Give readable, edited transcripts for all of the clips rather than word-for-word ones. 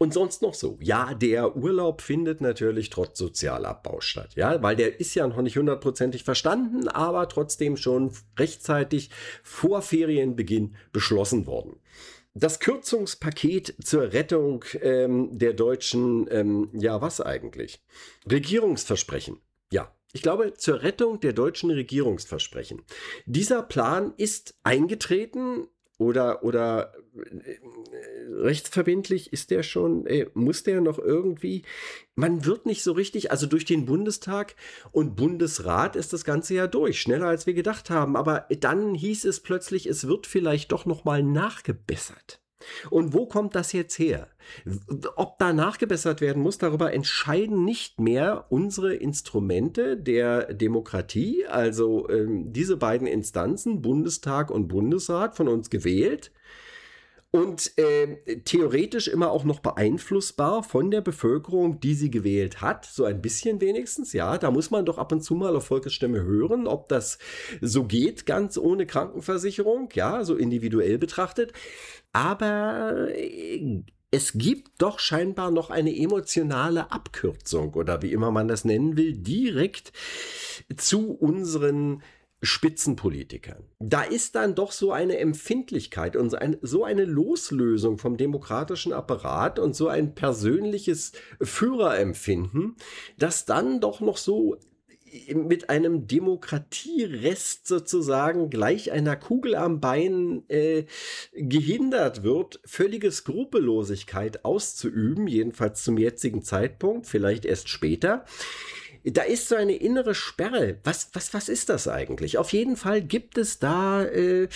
Und sonst noch so. Ja, der Urlaub findet natürlich trotz Sozialabbau statt. Ja, weil der ist ja noch nicht hundertprozentig verstanden, aber trotzdem schon rechtzeitig vor Ferienbeginn beschlossen worden. Das Kürzungspaket zur Rettung der Deutschen, ja, was eigentlich? Regierungsversprechen. Ja, ich glaube, zur Rettung der deutschen Regierungsversprechen. Dieser Plan ist eingetreten oder rechtsverbindlich ist der schon, muss der noch irgendwie, man wird nicht so richtig, also durch den Bundestag und Bundesrat ist das Ganze ja durch, schneller als wir gedacht haben, aber dann hieß es plötzlich, es wird vielleicht doch nochmal nachgebessert. Und wo kommt das jetzt her? Ob da nachgebessert werden muss, darüber entscheiden nicht mehr unsere Instrumente der Demokratie, also diese beiden Instanzen, Bundestag und Bundesrat, von uns gewählt und theoretisch immer auch noch beeinflussbar von der Bevölkerung, die sie gewählt hat, so ein bisschen wenigstens, ja, da muss man doch ab und zu mal auf Volkes Stimme hören, ob das so geht, ganz ohne Krankenversicherung, ja, so individuell betrachtet. Aber es gibt doch scheinbar noch eine emotionale Abkürzung oder wie immer man das nennen will, direkt zu unseren Spitzenpolitikern. Da ist dann doch so eine Empfindlichkeit und so eine Loslösung vom demokratischen Apparat und so ein persönliches Führerempfinden, das dann doch noch so mit einem Demokratierest sozusagen gleich einer Kugel am Bein gehindert wird, völlige Skrupellosigkeit auszuüben, jedenfalls zum jetzigen Zeitpunkt, vielleicht erst später. Da ist so eine innere Sperre. Was ist das eigentlich? Auf jeden Fall gibt es da,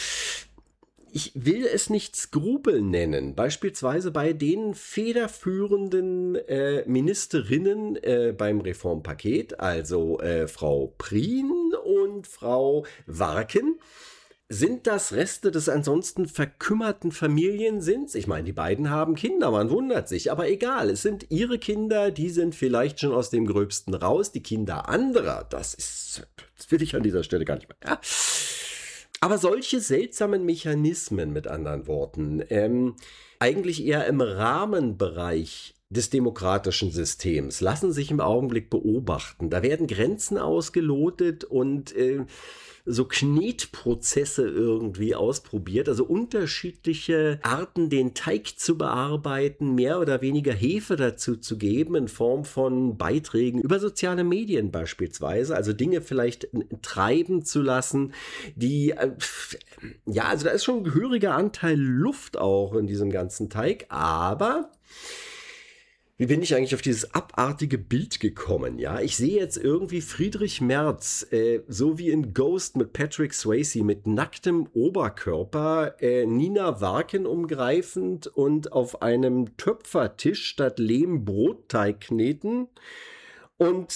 ich will es nicht Skrupel nennen, beispielsweise bei den federführenden Ministerinnen beim Reformpaket, also Frau Prien und Frau Warken. Sind das Reste des ansonsten verkümmerten Familiensinns? Ich meine, die beiden haben Kinder, man wundert sich, aber egal, es sind ihre Kinder, die sind vielleicht schon aus dem Gröbsten raus, die Kinder anderer, das will ich an dieser Stelle gar nicht mehr. Ja. Aber solche seltsamen Mechanismen, mit anderen Worten, eigentlich eher im Rahmenbereich des demokratischen Systems, lassen sich im Augenblick beobachten. Da werden Grenzen ausgelotet und so Knetprozesse irgendwie ausprobiert, also unterschiedliche Arten, den Teig zu bearbeiten, mehr oder weniger Hefe dazu zu geben in Form von Beiträgen über soziale Medien beispielsweise, also Dinge vielleicht treiben zu lassen, die, ja, also da ist schon ein gehöriger Anteil Luft auch in diesem ganzen Teig, aber wie bin ich eigentlich auf dieses abartige Bild gekommen? Ja, ich sehe jetzt irgendwie Friedrich Merz, so wie in Ghost mit Patrick Swayze, mit nacktem Oberkörper, Nina Warken umgreifend und auf einem Töpfertisch statt Lehm Brotteig kneten. Und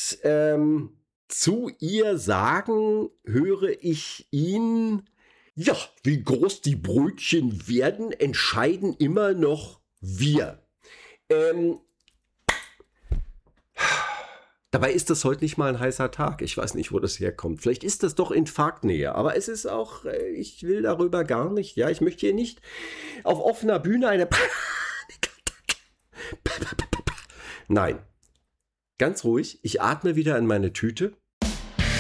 zu ihr sagen, höre ich ihn, ja, wie groß die Brötchen werden, entscheiden immer noch wir. Dabei ist das heute nicht mal ein heißer Tag. Ich weiß nicht, wo das herkommt. Vielleicht ist das doch Infarktnähe. Aber es ist auch, ich will darüber gar nicht, ja, ich möchte hier nicht auf offener Bühne eine Nein. Ganz ruhig. Ich atme wieder in meine Tüte.